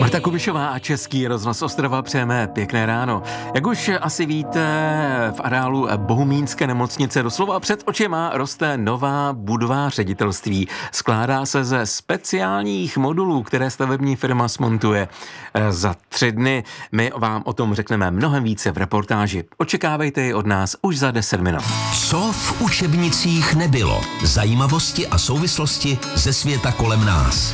Marta Kubišová a Český rozhlas Ostrava přejeme pěkné ráno. Jak už asi víte, v areálu Bohumínské nemocnice doslova před očima roste nová budova ředitelství. Skládá se ze speciálních modulů, které stavební firma smontuje za 3 dny. My vám o tom řekneme mnohem více v reportáži. Očekávejte ji od nás už za 10 minut. Co v učebnicích nebylo? Zajímavosti a souvislosti ze světa kolem nás.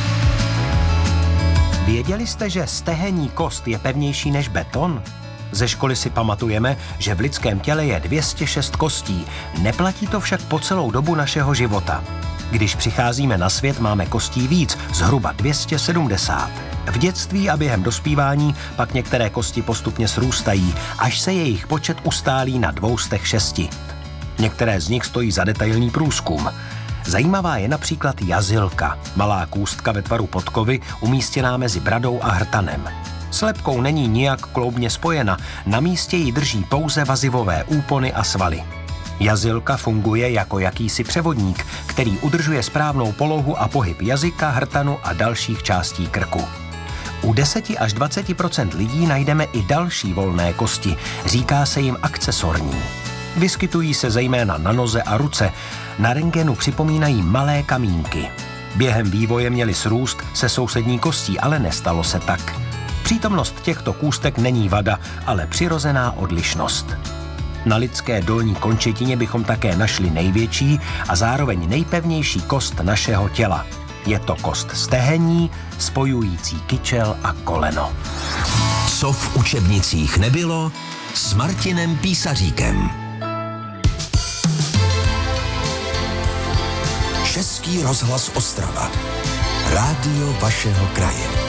Věděli jste, že stehenní kost je pevnější než beton? Ze školy si pamatujeme, že v lidském těle je 206 kostí. Neplatí to však po celou dobu našeho života. Když přicházíme na svět, máme kostí víc, zhruba 270. V dětství a během dospívání pak některé kosti postupně srůstají, až se jejich počet ustálí na 206. Některé z nich stojí za detailní průzkum. Zajímavá je například jazylka, malá kůstka ve tvaru podkovy umístěná mezi bradou a hrtanem. S lebkou není nijak kloubně spojena, na místě ji drží pouze vazivové úpony a svaly. Jazylka funguje jako jakýsi převodník, který udržuje správnou polohu a pohyb jazyka, hrtanu a dalších částí krku. U 10 až 20% lidí najdeme i další volné kosti, říká se jim akcesorní. Vyskytují se zejména na noze a ruce, na rentgenu připomínají malé kamínky. Během vývoje měly srůst se sousední kostí, ale nestalo se tak. Přítomnost těchto kůstek není vada, ale přirozená odlišnost. Na lidské dolní končetině bychom také našli největší a zároveň nejpevnější kost našeho těla. Je to kost stehenní, spojující kyčel a koleno. Co v učebnicích nebylo? S Martinem Písaříkem. Český rozhlas Ostrava. Rádio vašeho kraje.